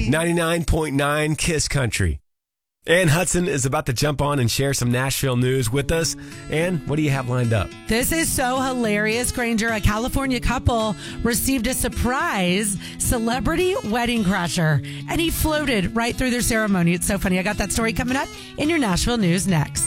99.9 Kiss Country. Ann Hudson is about to jump on and share some Nashville news with us. Ann, what do you have lined up? This is so hilarious, Granger. A California couple received a surprise celebrity wedding crasher, and he floated right through their ceremony. It's so funny. I got that story coming up in your Nashville news next.